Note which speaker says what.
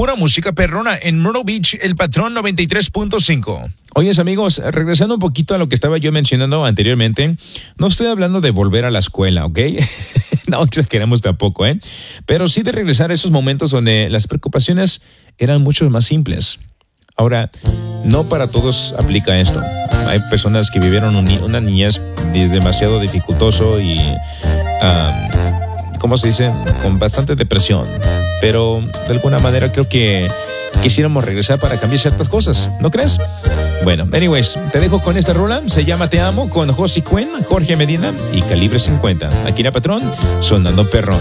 Speaker 1: pura música perrona en Myrtle Beach, El Patrón 93.5.
Speaker 2: Oyes, amigos, regresando un poquito a lo que estaba yo mencionando anteriormente, no estoy hablando de volver a la escuela, ¿ok? No exageramos tampoco, ¿eh? Pero sí de regresar a esos momentos donde las preocupaciones eran mucho más simples. Ahora, no para todos aplica esto. Hay personas que vivieron una niñez demasiado dificultoso y, ¿cómo se dice? Con bastante depresión. Pero de alguna manera creo que quisiéramos regresar para cambiar ciertas cosas, ¿no crees? Bueno, anyways, te dejo con esta rola. Se llama Te Amo con Josie Quinn, Jorge Medina y Calibre 50. Aquí en El Patrón, sonando perrón.